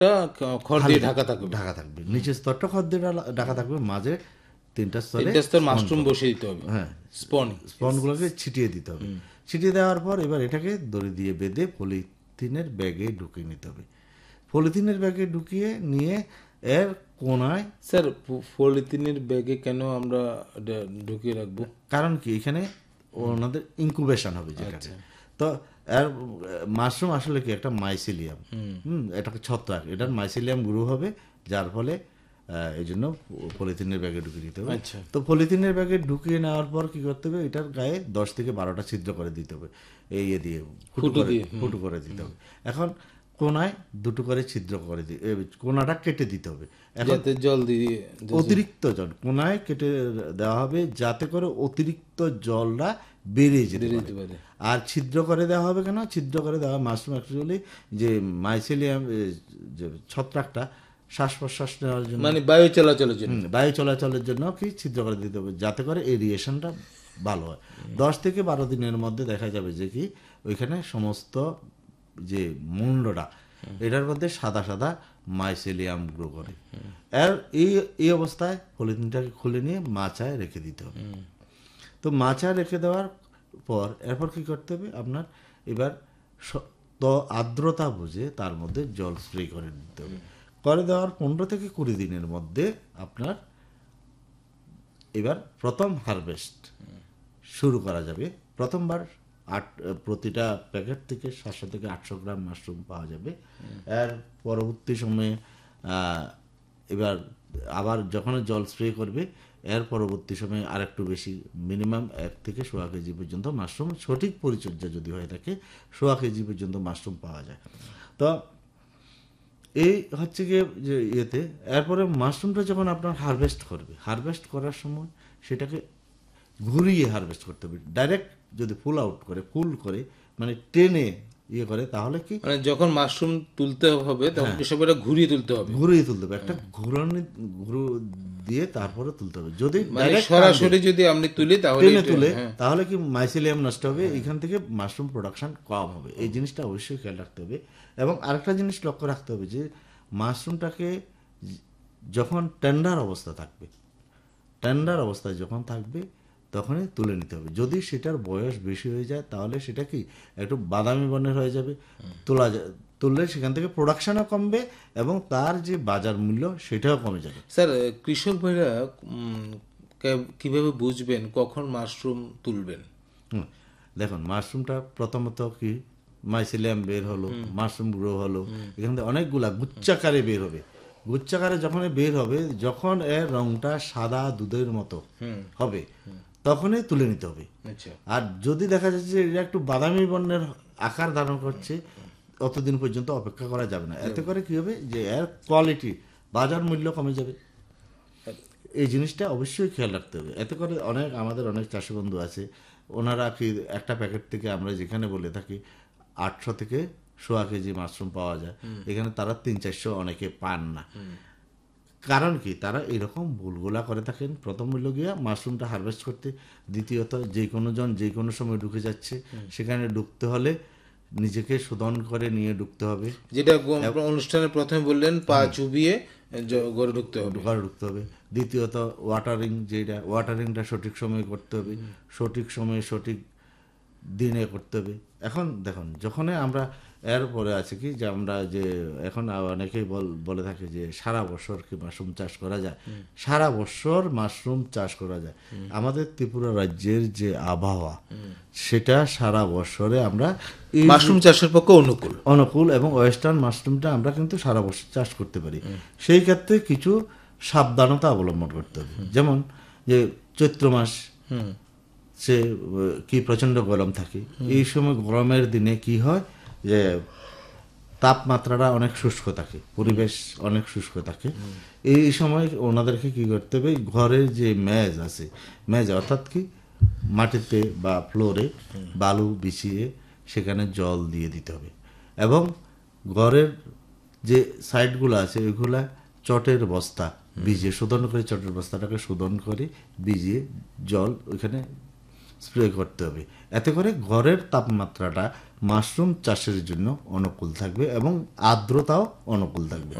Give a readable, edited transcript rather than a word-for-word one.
খড় দিয়ে ঢাকা থাকবে, নিচের স্তরটা খড় দিয়ে ঢাকা থাকবে, মাঝে তিনটা স্তর মাশরুম বসিয়ে দিতে হবে। হ্যাঁ, স্পনগুলোকে ছিটিয়ে দিতে হবে। ছিটিয়ে দেওয়ার পর এবার এটাকে দড়ি দিয়ে বেঁধে পলিথিনের ব্যাগে ঢুকিয়ে নিতে হবে। পলিথিনের ব্যাগে ঢুকিয়ে নিয়ে এর কোনায়, স্যার পলিথিনের ব্যাগে কেন আমরা ঢুকিয়ে রাখবো? কারণ কি, এখানে ওনাদের ইনকুবেশন হবে যেটাকে। তো এর মাশরুম আসলে কি একটা মাইসিলিয়াম, এটাকে ছত্রাক, এটার মাইসিলিয়াম গ্রো হবে, যার ফলে এই জন্য পলিথিনের ব্যাগে ঢুকিয়ে দিতে হবে। তো পলিথিনের ব্যাগে ঢুকিয়ে নেওয়ার পর কি করতে হবে, এটার গায়ে 10 থেকে 12টা ছিদ্র করে দিতে হবে, এই দিয়ে ফুটো করে দিতে হবে। এখন কোনায় 2টো করে ছিদ্র করে কোনাটা কেটে দিতে হবে। জল দিয়ে অতিরিক্ত জল কোনায় কেটে দেওয়া হবে, যাতে করে অতিরিক্ত জলটা বেরিয়ে যেতে পারে। আর ছিদ্র করে দেওয়া হবে কেন, ছিদ্র করে দেওয়া মাশরুম অ্যাকচুয়ালি যে মাইসিলিয়াম যে ছত্রাকটা শ্বাস প্রশ্বাস নেওয়ার জন্য, মানে বায়ু চলাচলের জন্য কি ছিদ্র করে দিতে হবে, যাতে করে এরিয়েশনটা ভালো হয়। 10 থেকে 12 দিনের মধ্যে দেখা যাবে যে কি ওইখানে সমস্ত যে মুন্ডটা, এটার মধ্যে সাদা সাদা মাইসিলিয়াম গ্রো করে। আর এই অবস্থায় পলিথিনটাকে খুলে নিয়ে মাচায় রেখে দিতে হবে। তো মাচায় রেখে দেওয়ার পর এরপর কি করতে হবে, আপনার এবার তো আর্দ্রতা বুঝে তার মধ্যে জল স্প্রে করে দিতে হবে। করে দেওয়ার 15 থেকে 20 দিনের মধ্যে আপনার এবার প্রথম হারভেস্ট শুরু করা যাবে। প্রথমবার প্রতিটা প্যাকেট থেকে 700 থেকে 800 গ্রাম মাশরুম পাওয়া যাবে। এর পরবর্তী সময়ে এবার আবার যখন জল স্প্রে করবে, এর পরবর্তী সময়ে আর একটু বেশি, মিনিমাম 1 থেকে 1.5 কেজি পর্যন্ত মাশরুম, সঠিক পরিচর্যা যদি হয়ে থাকে 1.5 কেজি পর্যন্ত মাশরুম পাওয়া যায়। তো এই হচ্ছে গিয়ে যে ইয়েতে, এরপরে মাশরুমটা যখন আপনার হারভেস্ট করবে, হারভেস্ট করার সময় সেটাকে ঘুরিয়ে হারভেস্ট করতে হবে। ডাইরেক্ট যদি ফুল করে মানে টেনে ইয়ে করে, তাহলে কি, মানে যখন মাশরুম তুলতে হবে তখন বিষয়টা ঘুরিয়ে তুলতে হবে, একটা ঘুরু দিয়ে তারপরে তুলতে হবে। যদি সরাসরি যদি আপনি তাহলে কি মাইসিলিয়াম নষ্ট হবে, এখান থেকে মাশরুম প্রোডাকশন কম হবে। এই জিনিসটা অবশ্যই খেয়াল রাখতে হবে। এবং আরেকটা জিনিস লক্ষ্য রাখতে হবে যে মাশরুমটাকে যখন টেন্ডার অবস্থায় যখন থাকবে তখনই তুলে নিতে হবে। যদি সেটার বয়স বেশি হয়ে যায় তাহলে সেটা কি একটু বাদামি বর্ণের হয়ে যাবে, তুললে সেখান থেকে প্রোডাকশনও কমবে এবং তার যে বাজার মূল্য সেটাও কমে যাবে। স্যার, কৃষক ভাইরা কিভাবে বুঝবেন কখন মাশরুম তুলবেন? দেখুন, মাশরুমটা প্রথমত কি মাইসিলিয়াম বের হলো, মাশরুম গ্রো হলো, এখান থেকে অনেকগুলা গুচ্ছাকারে বের হবে। গুচ্ছাকারে যখন বের হবে, যখন এর রংটা সাদা দুধের মতো হবে, তখনই তুলে নিতে হবে। আর যদি দেখা যাচ্ছে যে এটা একটু বাদামি বর্ণের আকার ধারণ করছে, অতদিন পর্যন্ত অপেক্ষা করা যাবে না। এতে করে কি হবে যে এর কোয়ালিটি, বাজার মূল্য কমে যাবে। এই জিনিসটা অবশ্যই খেয়াল রাখতে হবে। এতে করে আমাদের অনেক চাষি বন্ধু আছে, ওনারা কি একটা প্যাকেট থেকে আমরা যেখানে বলে থাকি 800 থেকে 1.5 কেজি মাশরুম পাওয়া যায়, এখানে তারা 300-400 অনেকে পান না। কারণ কি, তারা এরকম ভুলগুলা করে থাকেন। প্রথম হইল গিয়া মাশরুমটা হারভেস্ট করতে, দ্বিতীয়ত যে কোনো জন যে কোনো সময় ঢুকে যাচ্ছে, সেখানে ঢুকতে হলে নিজেকে শোধন করে নিয়ে ঢুকতে হবে। যেটা অনুষ্ঠানের প্রথমে বললেন, পা চুবিয়ে ঘরে ঢুকতে হবে। দ্বিতীয়ত ওয়াটারিংটা সঠিক সময়ে করতে হবে, সঠিক সময়ে সঠিক দিনে করতে হবে। এখন দেখুন, যখনই আমরা এরপরে আছে কি যে আমরা যে এখন অনেকেই বলে থাকে যে সারা বছর কি মাশরুম চাষ করা যায়, সারা বছর মাশরুম চাষ করা যায়। আমাদের ত্রিপুরা রাজ্যের যে আবহাওয়া, সেটা সারা বছরে আমরা মাশরুম চাষের পক্ষে অনুকূল এবং ওয়েস্টার্ন মাশরুমটা আমরা কিন্তু সারা বছর চাষ করতে পারি। সেই ক্ষেত্রে কিছু সাবধানতা অবলম্বন করতে হবে। যেমন যে চৈত্র মাস, সে কি প্রচন্ড গরম থাকে, এই সময় গরমের দিনে কি হয় যে তাপমাত্রাটা অনেক শুষ্ক থাকে, পরিবেশ অনেক শুষ্ক থাকে। এই সময় ওনাদেরকে কি করতে হবে, ঘরের যে মেজ অর্থাৎ কি মাটিতে বা ফ্লোরে বালু বিছিয়ে সেখানে জল দিয়ে দিতে হবে। এবং ঘরের যে সাইডগুলো আছে ওইগুলা চটের বস্তা ভিজিয়ে শোধন করে, চটের বস্তাটাকে শোধন করে ভিজিয়ে জল ওইখানে স্প্রে করতে হবে। এতে করে ঘরের তাপমাত্রাটা মাশরুম চাষের জন্য অনুকূল থাকবে এবং আর্দ্রতাও অনুকূল থাকবে।